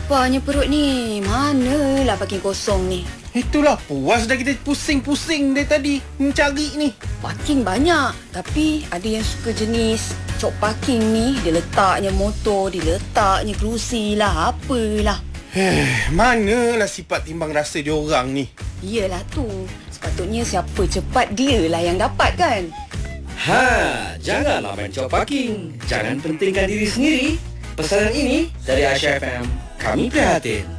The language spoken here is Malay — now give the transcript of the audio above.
Laparnya perut ni. Manalah parking kosong ni. Itulah puas dah kita pusing-pusing dari tadi mencari ni. Parking banyak. Tapi ada yang suka jenis cok parking ni. Dia letaknya motor, dia letaknya kerusi lah, apalah. Manalah sifat timbang rasa diorang ni. Iyalah tu. Sepatutnya siapa cepat dia lah yang dapat kan. Janganlah main cop parking. Jangan pentingkan diri sendiri. Pesanan ini dari Aisyah FM. Kami prihatin.